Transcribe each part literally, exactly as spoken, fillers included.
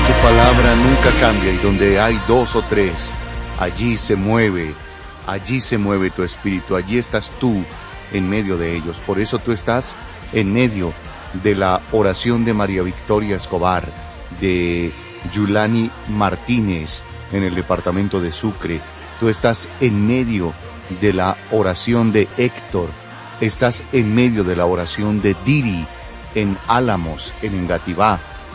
tu palabra nunca cambia y donde hay dos o tres, allí se mueve, allí se mueve tu espíritu, allí estás tú en medio de ellos. Por eso tú estás en medio de la oración de María Victoria Escobar, de Yulani Martínez en el departamento de Sucre. Tú estás en medio de la oración de Héctor, estás en medio de la oración de Diri en Álamos, en Engativá.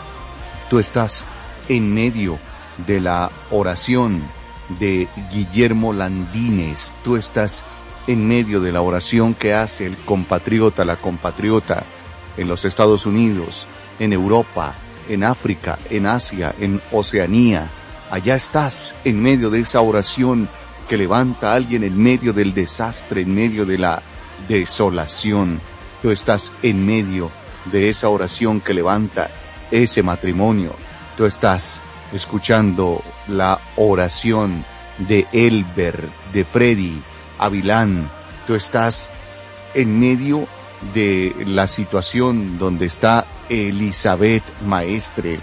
Tú estás en medio de la oración de Guillermo Landines. Tú estás en medio de la oración que hace el compatriota, la compatriota en los Estados Unidos, en Europa, en África, en Asia, en Oceanía. Allá estás en medio de esa oración que levanta a alguien en medio del desastre, en medio de la desolación. Tú estás en medio de esa oración que levanta ese matrimonio. Tú estás escuchando la oración de Elber, de Freddy, Avilán. Tú estás en medio de la situación donde está Elizabeth Maestre,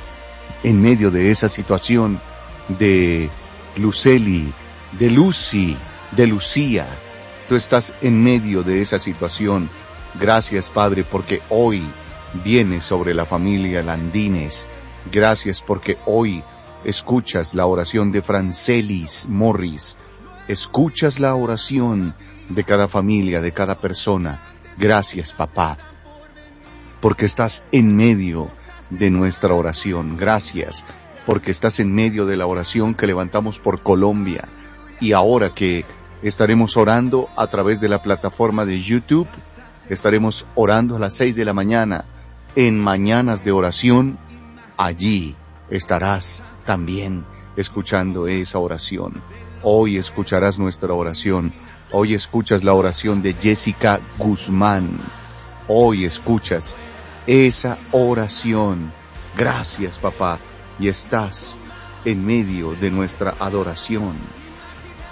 en medio de esa situación de Luceli, de Lucy, de Lucía. Tú estás en medio de esa situación. Gracias, Padre, porque hoy viene sobre la familia Landines. Gracias porque hoy escuchas la oración de Francelis Morris. Escuchas la oración de cada familia, de cada persona. Gracias, papá, porque estás en medio de nuestra oración. Gracias porque estás en medio de la oración que levantamos por Colombia. Y ahora que estaremos orando a través de la plataforma de YouTube, estaremos orando a las seis de la mañana en Mañanas de Oración. Allí estarás también escuchando esa oración. Hoy escucharás nuestra oración. Hoy escuchas la oración de Jessica Guzmán. Hoy escuchas esa oración. Gracias, papá. Y estás en medio de nuestra adoración.